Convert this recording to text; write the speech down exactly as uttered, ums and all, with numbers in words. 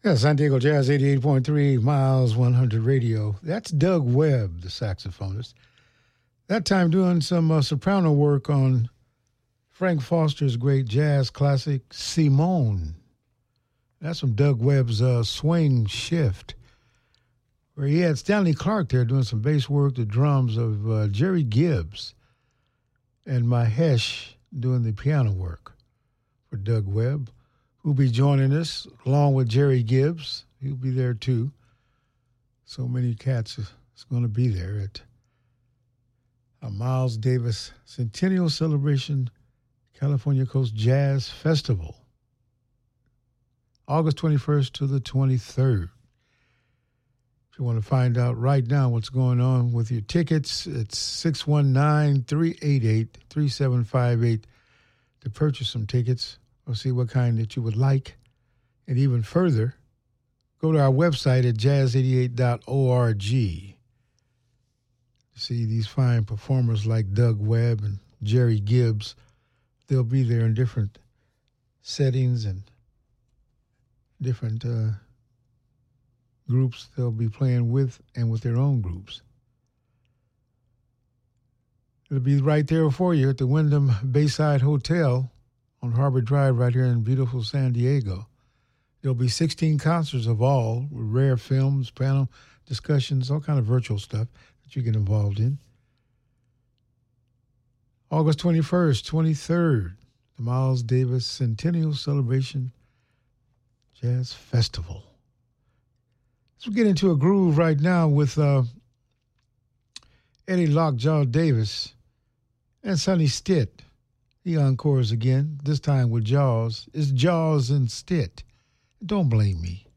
Yeah, San Diego Jazz eighty-eight point three, Miles one hundred Radio. That's Doug Webb, the saxophonist. That time doing some uh, soprano work on Frank Foster's great jazz classic, Simone. That's from Doug Webb's uh, Swing Shift, where he had Stanley Clarke there doing some bass work, the drums of uh, Jerry Gibbs, and Mahesh doing the piano work for Doug Webb, who'll be joining us along with Jerry Gibbs. He'll be there too. So many cats is going to be there at a Miles Davis Centennial Celebration California Coast Jazz Festival, August twenty-first to the twenty-third. If you want to find out right now what's going on with your tickets, it's six one nine, three eight eight, three seven five eight to purchase some tickets or see what kind that you would like. And even further, go to our website at jazz eighty-eight dot org to see these fine performers like Doug Webb and Jerry Gibbs. They'll be there in different settings and different uh, groups they'll be playing with and with their own groups. It'll be right there for you at the Wyndham Bayside Hotel on Harbor Drive right here in beautiful San Diego. There'll be sixteen concerts of all, with rare films, panel discussions, all kind of virtual stuff that you get involved in. August twenty-first, twenty-third, the Miles Davis Centennial Celebration Jazz Festival. Let's get into a groove right now with uh, Eddie Lockjaw Davis and Sonny Stitt. He encores again, this time with Jaws. It's Jaws and Stitt. Don't blame me.